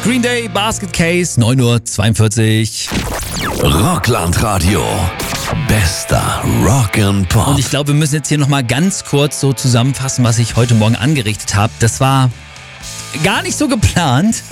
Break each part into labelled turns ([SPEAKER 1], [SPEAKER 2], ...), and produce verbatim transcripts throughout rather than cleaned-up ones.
[SPEAKER 1] Green Day, Basket Case, neun Uhr zweiundvierzig.
[SPEAKER 2] Rockland-Radio. Bester Rock'n'Pop.
[SPEAKER 1] Und ich glaube, wir müssen jetzt hier nochmal ganz kurz so zusammenfassen, was ich heute Morgen angerichtet habe. Das war gar nicht so geplant.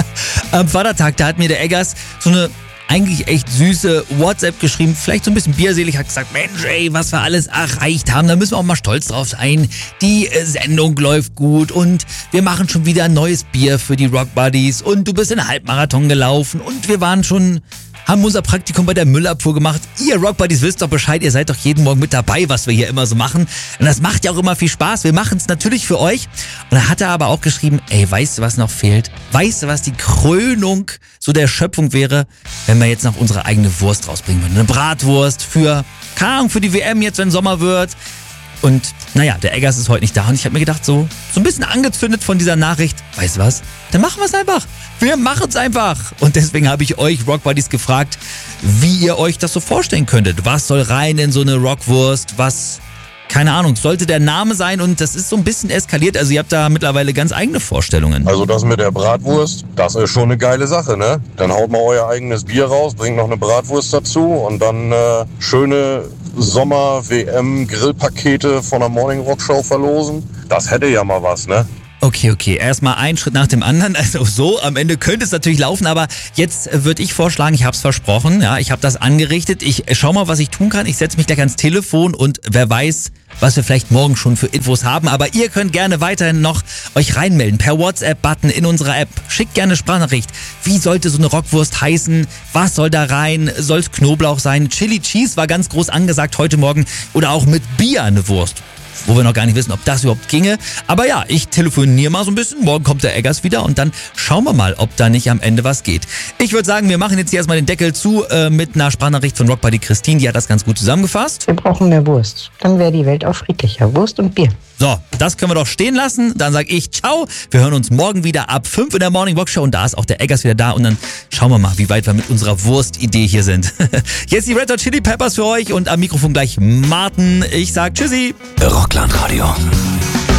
[SPEAKER 1] Am Vatertag, da hat mir der Eggers so eine eigentlich echt süße WhatsApp geschrieben, vielleicht so ein bisschen bierselig, hat gesagt, Mensch ey, was wir alles erreicht haben, da müssen wir auch mal stolz drauf sein. Die äh, Sendung läuft gut und wir machen schon wieder ein neues Bier für die Rock Buddies und du bist in einen Halbmarathon gelaufen und wir waren schon, haben unser Praktikum bei der Müllabfuhr gemacht. Ihr Rock Buddies wisst doch Bescheid, ihr seid doch jeden Morgen mit dabei, was wir hier immer so machen. Und das macht ja auch immer viel Spaß. Wir machen es natürlich für euch. Und da hat er aber auch geschrieben, ey, weißt du, was noch fehlt? Weißt du, was die Krönung so der Schöpfung wäre, wenn wir jetzt noch unsere eigene Wurst rausbringen würden? Eine Bratwurst für, keine Ahnung, für die W M jetzt, wenn Sommer wird. Und naja, der Eggers ist heute nicht da und ich habe mir gedacht, so, so ein bisschen angezündet von dieser Nachricht, weißt du was, dann machen wir es einfach. Wir machen es einfach. Und deswegen habe ich euch Rock Buddies gefragt, wie ihr euch das so vorstellen könntet. Was soll rein in so eine Rockwurst? Was, keine Ahnung, sollte der Name sein? Und das ist so ein bisschen eskaliert. Also ihr habt da mittlerweile ganz eigene Vorstellungen.
[SPEAKER 3] Also das mit der Bratwurst, das ist schon eine geile Sache, ne? Dann haut mal euer eigenes Bier raus, bringt noch eine Bratwurst dazu und dann äh, schöne Sommer-W M-Grillpakete von der Morning Rock Show verlosen. Das hätte ja mal was, ne?
[SPEAKER 1] Okay, okay. Erstmal ein Schritt nach dem anderen. Also so, am Ende könnte es natürlich laufen, aber jetzt würde ich vorschlagen, ich habe es versprochen, ja, ich habe das angerichtet. Ich schau mal, was ich tun kann. Ich setze mich gleich ans Telefon und wer weiß, was wir vielleicht morgen schon für Infos haben. Aber ihr könnt gerne weiterhin noch euch reinmelden per WhatsApp-Button in unserer App. Schickt gerne Sprachnachricht. Wie sollte so eine Rockwurst heißen? Was soll da rein? Soll es Knoblauch sein? Chili Cheese war ganz groß angesagt heute Morgen. Oder auch mit Bier eine Wurst, wo wir noch gar nicht wissen, ob das überhaupt ginge. Aber ja, ich telefoniere mal so ein bisschen. Morgen kommt der Eggers wieder und dann schauen wir mal, ob da nicht am Ende was geht. Ich würde sagen, wir machen jetzt hier erstmal den Deckel zu äh, mit einer Sprachnachricht von Rock Buddy Christine. Die hat das ganz gut zusammengefasst.
[SPEAKER 4] Wir brauchen mehr Wurst. Dann wäre die Welt auch friedlicher. Wurst und Bier.
[SPEAKER 1] So, das können wir doch stehen lassen. Dann sage ich ciao. Wir hören uns morgen wieder ab fünf in der Morning Rock Show und da ist auch der Eggers wieder da und dann schauen wir mal, wie weit wir mit unserer Wurstidee hier sind. Jetzt die Red Hot Chili Peppers für euch und am Mikrofon gleich Martin. Ich sag tschüssi.
[SPEAKER 2] Rockland-Radio.